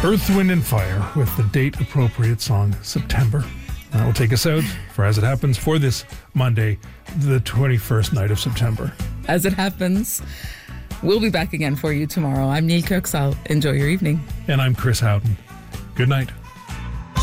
Earth, Wind and Fire with the date-appropriate song September. That will take us out for As It Happens for this Monday, the 21st night of September. As it happens, we'll be back again for you tomorrow. I'm Neil Kirksall. Enjoy your evening. And I'm Chris Houghton. Good night.